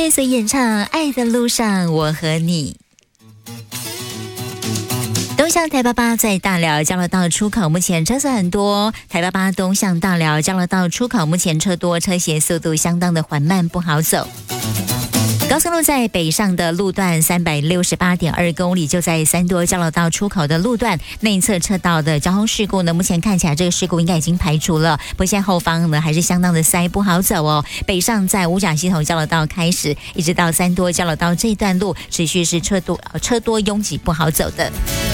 乐所演唱《爱的路上我和你》。东向台88在大寮交流道出口，目前车速很多。台88东向大寮交流道出口，目前车多，车行速度相当的缓慢，不好走。高速路在北上的路段368.2公里，就在三多交流道出口的路段内侧车道的交通事故呢，目前看起来这个事故应该已经排除了，不过现在后方呢还是相当的塞，不好走哦。北上在五甲系统交流道开始，一直到三多交流道这段路持续是车多拥挤，不好走的。